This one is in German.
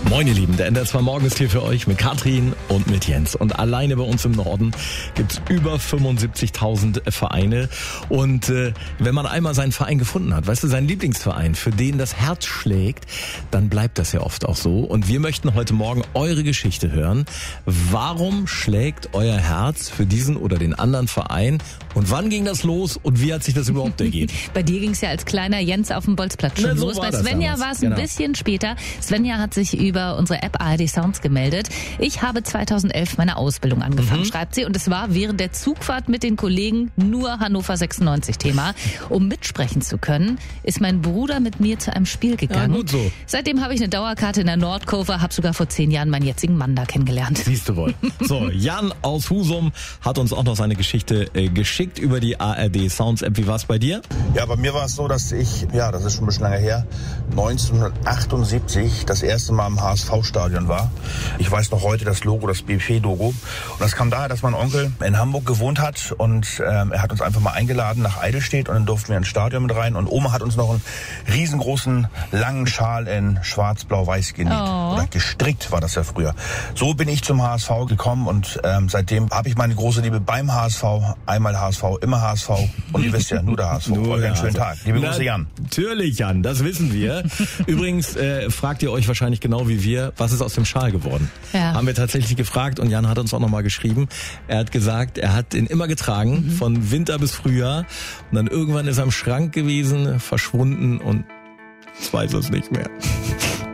Moin ihr Lieben, der NDR 2 Morgen ist hier für euch mit Katrin und mit Jens. Und alleine bei uns im Norden gibt's über 75.000 Vereine. Und wenn man einmal seinen Verein gefunden hat, weißt du, seinen Lieblingsverein, für den das Herz schlägt, dann bleibt das ja oft auch so. Und wir möchten heute Morgen eure Geschichte hören. Warum schlägt euer Herz für diesen oder den anderen Verein? Und wann ging das los und wie hat sich das überhaupt ergeben? Bei dir ging es ja als kleiner Jens auf dem Bolzplatz schon los. Bei Svenja war es ein bisschen später. Svenja hat sich über unsere App ARD Sounds gemeldet. Ich habe 2011 meine Ausbildung angefangen, schreibt sie. Und es war während der Zugfahrt mit den Kollegen nur Hannover 96 Thema. Um mitsprechen zu können, ist mein Bruder mit mir zu einem Spiel gegangen. Ja, gut so. Seitdem habe ich eine Dauerkarte in der Nordkurve, habe sogar vor 10 Jahren meinen jetzigen Mann da kennengelernt. Siehst du wohl. So, Jan aus Husum hat uns auch noch seine Geschichte geschickt über die ARD Sounds App. Wie war es bei dir? Ja, bei mir war es so, dass ich, das ist schon ein bisschen lange her, 1978 das erste Mal im HSV-Stadion war. Ich weiß noch heute das Logo, das BP-Logo. Und das kam daher, dass mein Onkel in Hamburg gewohnt hat und er hat uns einfach mal eingeladen nach Eidelstedt und dann durften wir ins Stadion mit rein. Und Oma hat uns noch einen riesengroßen, langen Schal in schwarz-blau-weiß genäht. Oder gestrickt war das ja früher. So bin ich zum HSV gekommen und seitdem habe ich meine große Liebe beim HSV. Einmal HSV, immer HSV. Und ihr wisst ja, nur der HSV. Nur einen schönen Tag. Liebe Grüße, Jan. Natürlich, Jan, das wissen wir. Übrigens fragt ihr euch wahrscheinlich genau wie wir, was ist aus dem Schal geworden? Ja. Haben wir tatsächlich gefragt und Jan hat uns auch nochmal geschrieben. Er hat gesagt, er hat ihn immer getragen, von Winter bis Frühjahr. Und dann irgendwann ist er im Schrank gewesen, verschwunden und jetzt weiß er es nicht mehr.